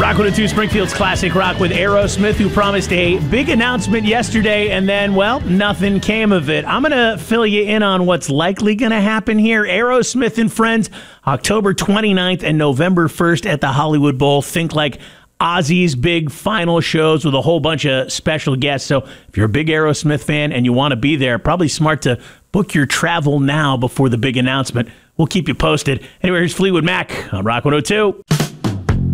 Rock 102 Springfield's Classic Rock with Aerosmith, who promised a big announcement yesterday, and then, well, nothing came of it. I'm going to fill you in on what's likely going to happen here. Aerosmith and Friends, October 29th and November 1st at the Hollywood Bowl. Think like Ozzy's big final shows with a whole bunch of special guests. So if you're a big Aerosmith fan and you want to be there, probably smart to book your travel now before the big announcement. We'll keep you posted. Anyway, here's Fleetwood Mac on Rock 102.